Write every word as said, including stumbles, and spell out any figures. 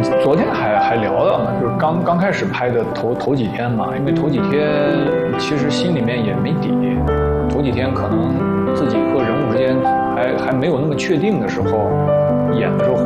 昨天还还聊到呢，就是刚刚开始拍的头头几天嘛，因为头几天其实心里面也没底，头几天可能自己和人物之间还还没有那么确定的时候，演的时候